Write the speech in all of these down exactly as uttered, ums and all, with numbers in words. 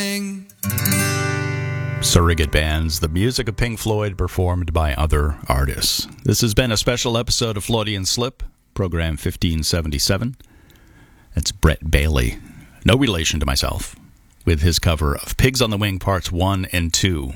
Surrogate bands, the music of Pink Floyd performed by other artists. This has been a special episode of Floydian Slip, program fifteen seventy-seven. That's Brett Bailey, no relation to myself, with his cover of Pigs on the Wing Parts one and two.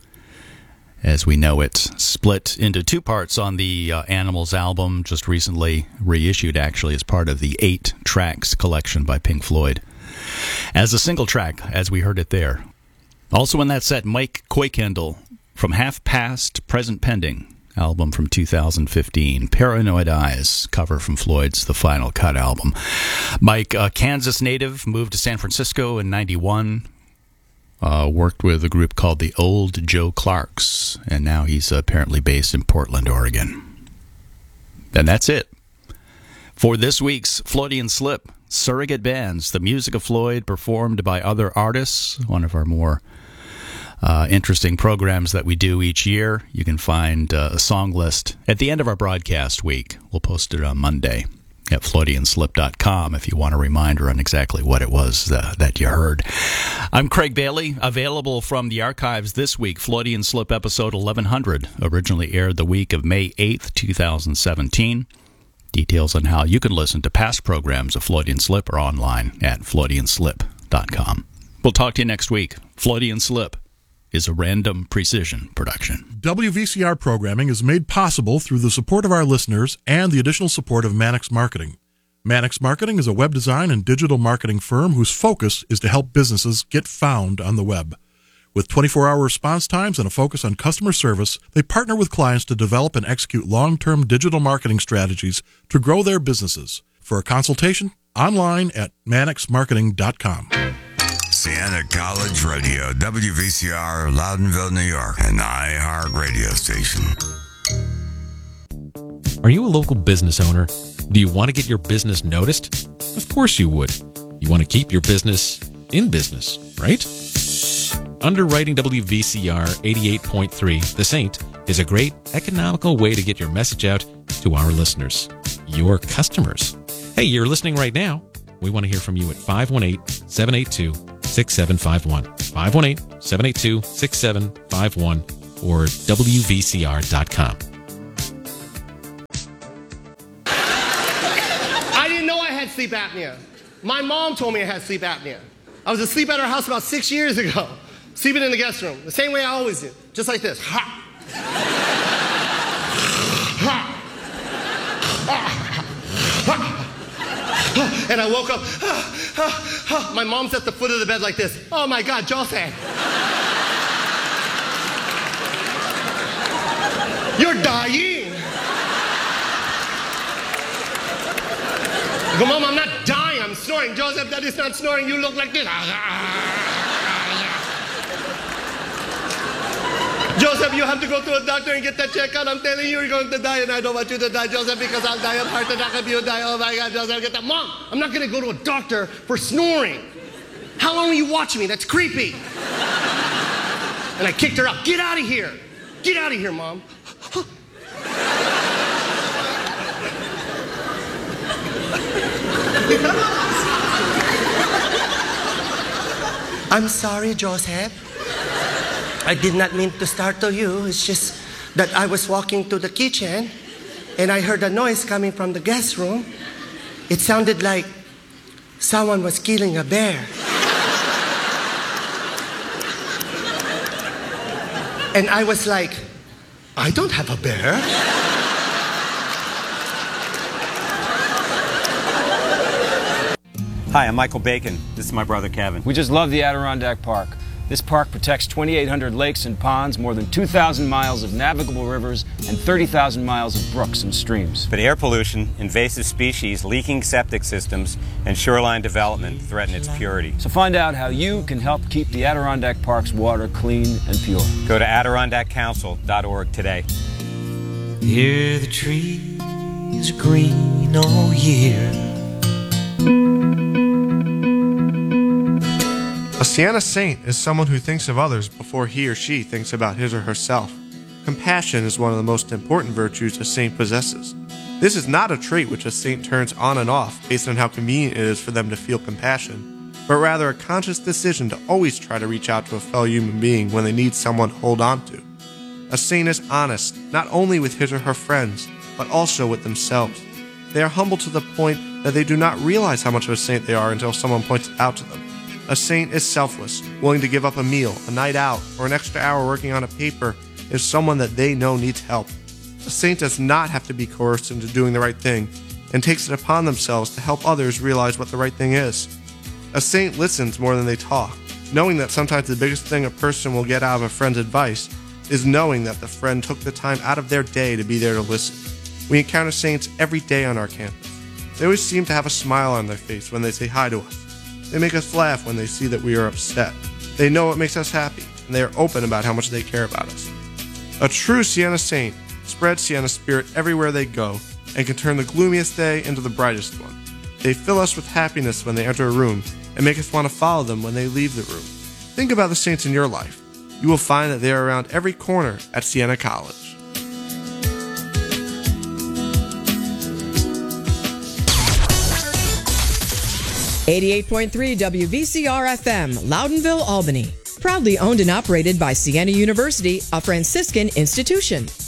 As we know it, split into two parts on the uh, Animals album, just recently reissued actually as part of the eight tracks collection by Pink Floyd. As a single track, as we heard it there. Also in that set, Mike Kuykendall from Half Past, Present Pending, album from two thousand fifteen. Paranoid Eyes, cover from Floyd's The Final Cut album. Mike, a Kansas native, moved to San Francisco in ninety-one, uh, worked with a group called the Old Joe Clarks, and now he's apparently based in Portland, Oregon. And that's it for this week's Floydian Slip. Surrogate bands, the music of Floyd performed by other artists, one of our more uh, interesting programs that we do each year. You can find uh, a song list at the end of our broadcast week. We'll post it on Monday at floydian slip dot com if you want a reminder on exactly what it was uh, that you heard. I'm Craig Bailey, available from the archives this week. Floydian Slip episode eleven hundred, originally aired the week of May eighth, twenty seventeen. Details on how you can listen to past programs of Floydian Slip are online at floydian slip dot com. We'll talk to you next week. Floydian Slip is a Random Precision production. W V C R programming is made possible through the support of our listeners and the additional support of Mannix Marketing. Mannix Marketing is a web design and digital marketing firm whose focus is to help businesses get found on the web. With twenty-four hour response times and a focus on customer service, they partner with clients to develop and execute long-term digital marketing strategies to grow their businesses. For a consultation, online at mannix marketing dot com. Siena College Radio, W V C R, Loudonville, New York, an iHeart radio station. Are you a local business owner? Do you want to get your business noticed? Of course you would. You want to keep your business in business, right? Underwriting W V C R eighty-eight point three, The Saint, is a great economical way to get your message out to our listeners, your customers. Hey, you're listening right now. We want to hear from you at five one eight, seven eight two, six seven five one, five one eight, seven eight two, six seven five one, or W V C R dot com. I didn't know I had sleep apnea. My mom told me I had sleep apnea. I was asleep at her house about six years ago. Sleeping in the guest room, the same way I always do, just like this. Ha! Ha! Ha! And I woke up. Ha! Ha! Ha! My mom's at the foot of the bed like this. Oh my God, Joseph! You're dying! I go, Mom, I'm not dying, I'm snoring. Joseph, that is not snoring, you look like this. Joseph, you have to go to a doctor and get that checked out. I'm telling you, you're going to die, and I don't want you to die, Joseph, because I'll die of heart attack if you die. Oh my God, Joseph, get that. Mom, I'm not going to go to a doctor for snoring. How long are you watching me? That's creepy. And I kicked her out. Get out of here. Get out of here, Mom. I'm sorry, Joseph. I did not mean to startle you. It's just that I was walking to the kitchen and I heard a noise coming from the guest room. It sounded like someone was killing a bear. And I was like, I don't have a bear. Hi, I'm Michael Bacon. This is my brother Kevin. We just love the Adirondack Park. This park protects twenty-eight hundred lakes and ponds, more than two thousand miles of navigable rivers, and thirty thousand miles of brooks and streams. But air pollution, invasive species, leaking septic systems, and shoreline development threaten its purity. So find out how you can help keep the Adirondack Park's water clean and pure. Go to adirondack council dot org today. Hear the trees green all year. A Siena saint is someone who thinks of others before he or she thinks about his or herself. Compassion is one of the most important virtues a saint possesses. This is not a trait which a saint turns on and off based on how convenient it is for them to feel compassion. but rather a conscious decision to always try to reach out to a fellow human being when they need someone to hold on to. A saint is honest, not only with his or her friends, but also with themselves. They are humble to the point that they do not realize how much of a saint they are until someone points it out to them. A saint is selfless, willing to give up a meal, a night out, or an extra hour working on a paper if someone that they know needs help. A saint does not have to be coerced into doing the right thing, and takes it upon themselves to help others realize what the right thing is. A saint listens more than they talk, knowing that sometimes the biggest thing a person will get out of a friend's advice is knowing that the friend took the time out of their day to be there to listen. We encounter saints every day on our campus. They always seem to have a smile on their face when they say hi to us. They make us laugh when they see that we are upset. They know what makes us happy, and they are open about how much they care about us. A true Siena saint spreads Siena spirit everywhere they go and can turn the gloomiest day into the brightest one. They fill us with happiness when they enter a room and make us want to follow them when they leave the room. Think about the saints in your life. You will find that they are around every corner at Siena College. eighty-eight point three W V C R F M, Loudonville, Albany. Proudly owned and operated by Siena University, a Franciscan institution.